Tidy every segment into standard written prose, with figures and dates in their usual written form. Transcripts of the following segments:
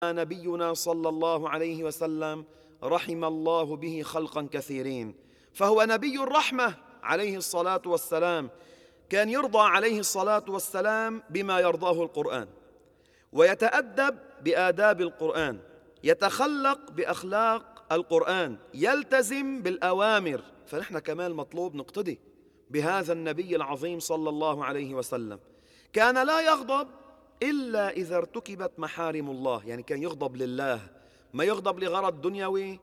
نبينا صلى الله عليه وسلم رحم الله به خلقا كثيرين، فهو نبي الرحمة عليه الصلاة والسلام. كان يرضى عليه الصلاة والسلام بما يرضاه القرآن، ويتأدب بآداب القرآن، يتخلق بأخلاق القرآن، يلتزم بالأوامر. فنحن كمان مطلوب نقتدي بهذا النبي العظيم صلى الله عليه وسلم. كان لا يغضب إلا إذا ارتكبت محارم الله، يعني كان يغضب لله، ما يغضب لغرض دنيوي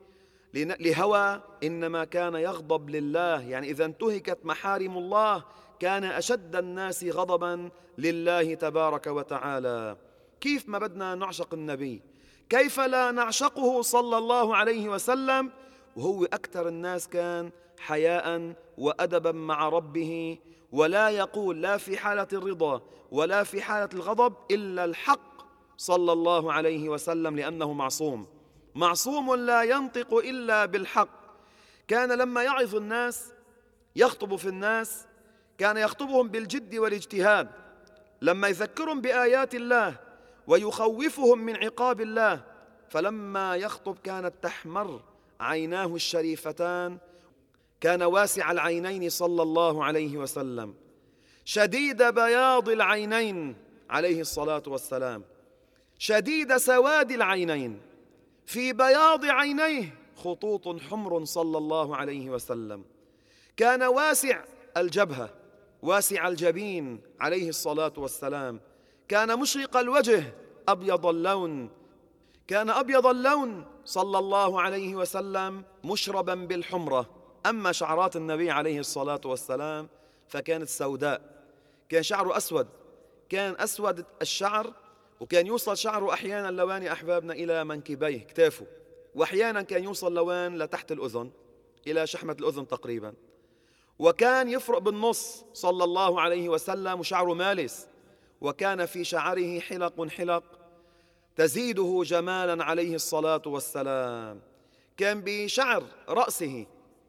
لهوى، إنما كان يغضب لله. يعني إذا انتهكت محارم الله كان أشد الناس غضبا لله تبارك وتعالى. كيف ما بدنا نعشق النبي؟ كيف لا نعشقه صلى الله عليه وسلم وهو أكثر الناس كان حياء وأدبا مع ربه، ولا يقول لا في حالة الرضا ولا في حالة الغضب إلا الحق صلى الله عليه وسلم، لأنه معصوم، معصوم لا ينطق إلا بالحق. كان لما يعظ الناس يخطب في الناس كان يخطبهم بالجد والاجتهاد، لما يذكرهم بآيات الله ويخوفهم من عقاب الله، فلما يخطب كانت تحمر عيناه الشريفتان. كان واسع العينين صلى الله عليه وسلم، شديد بياض العينين عليه الصلاة والسلام، شديد سواد العينين، في بياض عينيه خطوط حمر صلى الله عليه وسلم. كان واسع الجبهة، واسع الجبين عليه الصلاة والسلام. كان مشرق الوجه، أبيض اللون، كان أبيض اللون صلى الله عليه وسلم مشربا بالحمرة. أما شعرات النبي عليه الصلاة والسلام فكانت سوداء، كان شعره أسود، كان أسود الشعر، وكان يوصل شعره أحيانا لوان أحبابنا إلى منكبيه كتافه، وأحيانا كان يوصل لوان لتحت الأذن إلى شحمة الأذن تقريبا، وكان يفرق بالنص صلى الله عليه وسلم وشعره مالس، وكان في شعره حلق تزيده جمالا عليه الصلاة والسلام. كان بشعر رأسه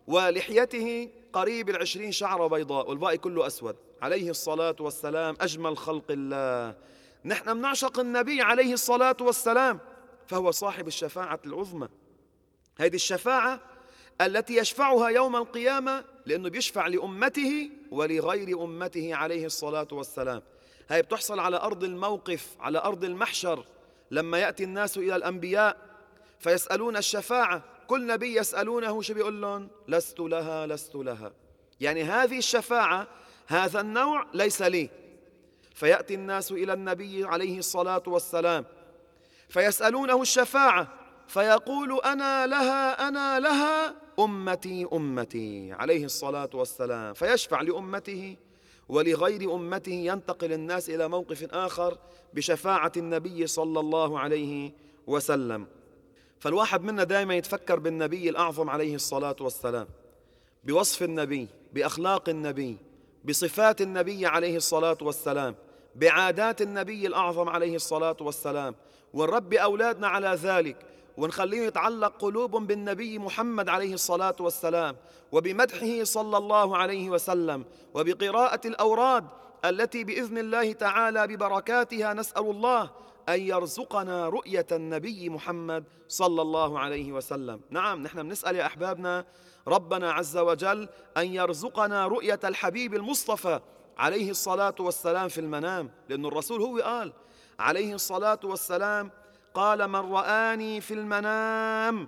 ولحيته قريب 20 شعرة بيضاء والباقي كله أسود عليه الصلاة والسلام، أجمل خلق الله. نحن بنعشق النبي عليه الصلاة والسلام، فهو صاحب الشفاعة العظمى. هذه الشفاعة التي يشفعها يوم القيامة، لأنه بيشفع لأمته ولغير أمته عليه الصلاة والسلام. هي بتحصل على أرض الموقف، على أرض المحشر، لما يأتي الناس إلى الأنبياء فيسألون الشفاعة، كل نبي يسألونه شو بيقول لهم؟ لست لها لست لها، يعني هذه الشفاعة هذا النوع ليس لي. فيأتي الناس إلى النبي عليه الصلاة والسلام فيسألونه الشفاعة، فيقول أنا لها أنا لها، أمتي أمتي عليه الصلاة والسلام، فيشفع لأمته ولغير أمته. ينتقل الناس إلى موقف آخر بشفاعة النبي صلى الله عليه وسلم. فالواحد منا دائما يتفكر بالنبي الأعظم عليه الصلاة والسلام، بوصف النبي، بأخلاق النبي، بصفات النبي عليه الصلاة والسلام، بعادات النبي الأعظم عليه الصلاة والسلام، ونربي أولادنا على ذلك، ونخليهم يتعلق قلوبهم بالنبي محمد عليه الصلاة والسلام، وبمدحه صلى الله عليه وسلم، وبقراءة الأوراد التي بإذن الله تعالى ببركاتها نسأل الله أن يرزقنا رؤية النبي محمد صلى الله عليه وسلم. نعم، نحن بنسأل يا أحبابنا ربنا عز وجل أن يرزقنا رؤية الحبيب المصطفى عليه الصلاة والسلام في المنام، لأن الرسول هو قال عليه الصلاة والسلام، قال من رآني في المنام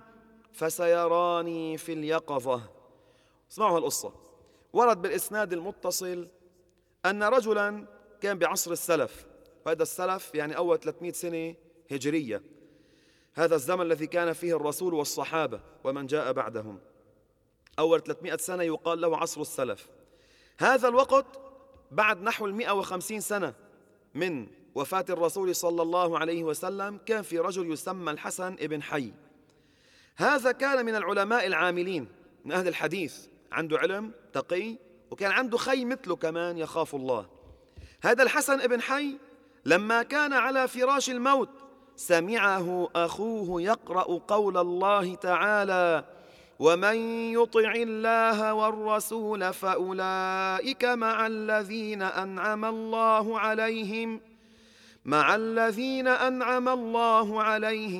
فسيراني في اليقظة. اسمعوا هالقصة. ورد بالإسناد المتصل أن رجلا كان بعصر السلف، وهذا السلف يعني أول 300 سنة هجرية، هذا الزمن الذي كان فيه الرسول والصحابة ومن جاء بعدهم، أول 300 سنة يقال له عصر السلف. هذا الوقت بعد نحو 150 سنة من وفاة الرسول صلى الله عليه وسلم، كان في رجل يسمى الحسن ابن حي. هذا كان من العلماء العاملين من أهل الحديث، عنده علم، تقي، وكان عنده خي مثله كمان يخاف الله. هذا الحسن ابن حي لما كان على فراش الموت سمعه أخوه يقرأ قول الله تعالى: ومن يطع الله والرسول فأولئك مع الذين أنعم الله عليهم